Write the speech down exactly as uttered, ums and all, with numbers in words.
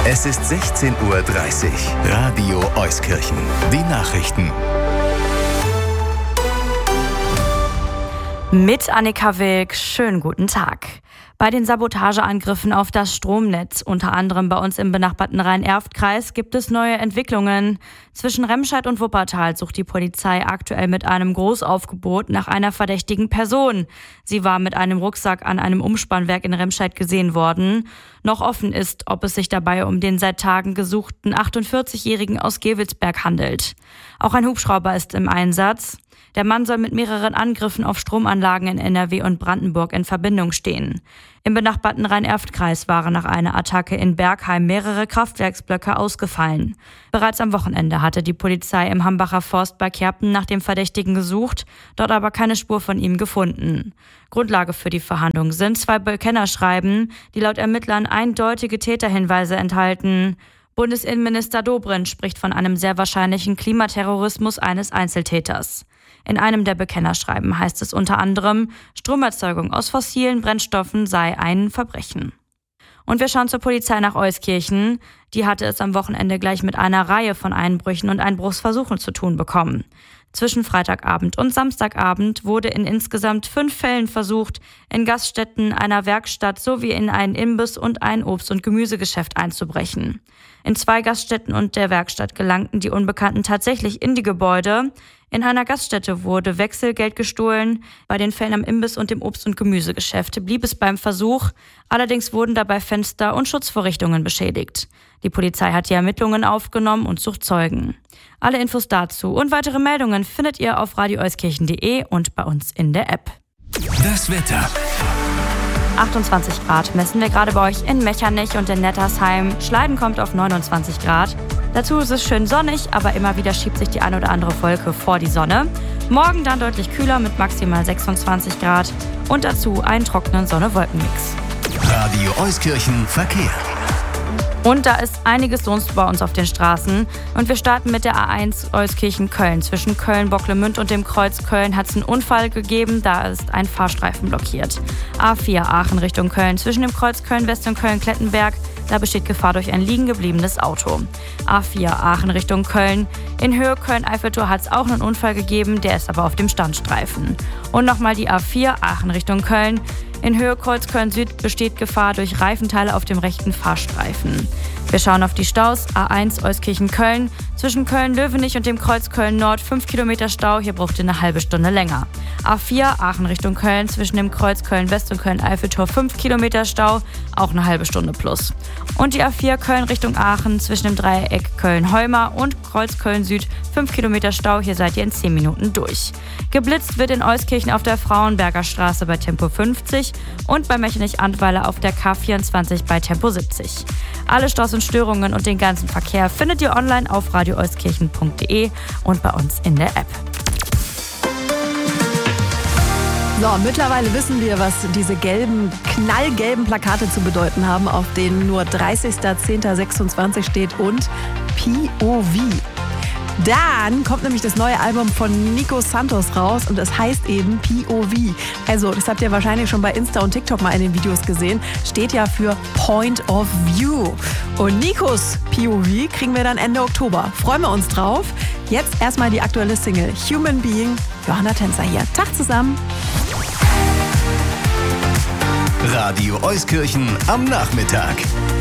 Es ist sechzehn Uhr dreißig. Radio Euskirchen. Die Nachrichten. Mit Annika Wilk, schönen guten Tag. Bei den Sabotageangriffen auf das Stromnetz, unter anderem bei uns im benachbarten Rhein-Erft-Kreis, gibt es neue Entwicklungen. Zwischen Remscheid und Wuppertal sucht die Polizei aktuell mit einem Großaufgebot nach einer verdächtigen Person. Sie war mit einem Rucksack an einem Umspannwerk in Remscheid gesehen worden. Noch offen ist, ob es sich dabei um den seit Tagen gesuchten achtundvierzigjährigen aus Gevelsberg handelt. Auch ein Hubschrauber ist im Einsatz. Der Mann soll mit mehreren Angriffen auf Stromanlagen in N R W und Brandenburg in Verbindung stehen. Im benachbarten Rhein-Erft-Kreis waren nach einer Attacke in Bergheim mehrere Kraftwerksblöcke ausgefallen. Bereits am Wochenende hatte die Polizei im Hambacher Forst bei Kerpen nach dem Verdächtigen gesucht, dort aber keine Spur von ihm gefunden. Grundlage für die Verhandlung sind zwei Bekennerschreiben, die laut Ermittlern eindeutige Täterhinweise enthalten. Bundesinnenminister Dobrindt spricht von einem sehr wahrscheinlichen Klimaterrorismus eines Einzeltäters. In einem der Bekennerschreiben heißt es unter anderem, Stromerzeugung aus fossilen Brennstoffen sei ein Verbrechen. Und wir schauen zur Polizei nach Euskirchen. Die hatte es am Wochenende gleich mit einer Reihe von Einbrüchen und Einbruchsversuchen zu tun bekommen. Zwischen Freitagabend und Samstagabend wurde in insgesamt fünf Fällen versucht, in Gaststätten, einer Werkstatt sowie in einen Imbiss und ein Obst- und Gemüsegeschäft einzubrechen. In zwei Gaststätten und der Werkstatt gelangten die Unbekannten tatsächlich in die Gebäude. In einer Gaststätte wurde Wechselgeld gestohlen. Bei den Fällen am Imbiss und dem Obst- und Gemüsegeschäft blieb es beim Versuch. Allerdings wurden dabei Fenster und Schutzvorrichtungen beschädigt. Die Polizei hat die Ermittlungen aufgenommen und sucht Zeugen. Alle Infos dazu und weitere Meldungen findet ihr auf radio euskirchen punkt de und bei uns in der App. Das Wetter. achtundzwanzig Grad messen wir gerade bei euch in Mechernich und in Nettersheim. Schleiden kommt auf neunundzwanzig Grad. Dazu ist es schön sonnig, aber immer wieder schiebt sich die ein oder andere Wolke vor die Sonne. Morgen dann deutlich kühler mit maximal sechsundzwanzig Grad und dazu einen trockenen Sonne-Wolken-Mix. Radio Euskirchen Verkehr. Und da ist einiges los bei uns auf den Straßen. Und wir starten mit der A eins Euskirchen-Köln. Zwischen Köln-Bocklemünd und dem Kreuz Köln hat es einen Unfall gegeben. Da ist ein Fahrstreifen blockiert. A vier Aachen Richtung Köln. Zwischen dem Kreuz Köln-West und Köln-Klettenberg. Da besteht Gefahr durch ein liegen gebliebenes Auto. A vier Aachen Richtung Köln. In Höhe Köln-Eiffeltor hat es auch einen Unfall gegeben. Der ist aber auf dem Standstreifen. Und nochmal die A vier Aachen Richtung Köln. In Höhe Kreuz Köln-Süd besteht Gefahr durch Reifenteile auf dem rechten Fahrstreifen. Wir schauen auf die Staus. A eins Euskirchen-Köln. Zwischen Köln-Löwenich und dem Kreuz Köln-Nord fünf Kilometer Stau. Hier braucht ihr eine halbe Stunde länger. A vier Aachen Richtung Köln. Zwischen dem Kreuz Köln-West und Köln-Eiffeltor fünf Kilometer Stau. Auch eine halbe Stunde plus. Und die A vier Köln Richtung Aachen. Zwischen dem Dreieck Köln-Heumer und Kreuz Köln-Süd fünf Kilometer Stau. Hier seid ihr in zehn Minuten durch. Geblitzt wird in Euskirchen auf der Frauenberger Straße bei Tempo fünfzig und bei Mechernich-Antweiler auf der K vierundzwanzig bei Tempo siebzig. Alle Staus und Störungen und den ganzen Verkehr findet ihr online auf radio euskirchen punkt de und bei uns in der App. So, mittlerweile wissen wir, was diese gelben, knallgelben Plakate zu bedeuten haben, auf denen nur dreißigster zehnter sechsundzwanzig steht und P O V. Dann kommt nämlich das neue Album von Nico Santos raus und es heißt eben P O V. Also, das habt ihr wahrscheinlich schon bei Insta und TikTok mal in den Videos gesehen. Steht ja für Point of View. Und Nikos P O V kriegen wir dann Ende Oktober. Freuen wir uns drauf. Jetzt erstmal die aktuelle Single Human Being. Johanna Tänzer hier. Tag zusammen. Radio Euskirchen am Nachmittag.